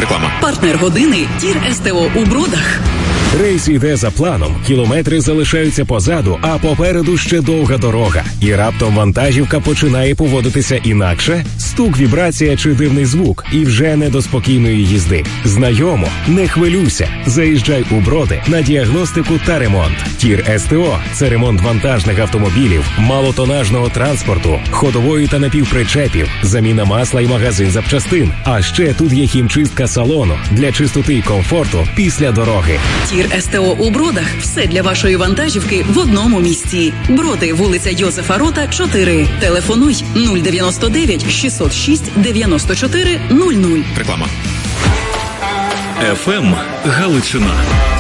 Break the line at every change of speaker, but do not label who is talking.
Реклама.
Партнер години «Тір СТО» у Бродах.
Рейс іде за планом, кілометри залишаються позаду, а попереду ще довга дорога. І раптом вантажівка починає поводитися інакше? Стук, вібрація чи дивний звук, і вже не до спокійної їзди. Знайомо? Не хвилюйся. Заїжджай у Броди на діагностику та ремонт. Тір СТО – це ремонт вантажних автомобілів, малотонажного транспорту, ходової та напівпричепів, заміна масла і магазин запчастин. А ще тут є хімчистка салону для чистоти і комфорту після дороги.
Тір СТО у Бродах. Все для вашої вантажівки в одному місці. Броди, вулиця Йозефа Рота, 4. Телефонуй 099 606 94 00.
Реклама. ФМ Галичина.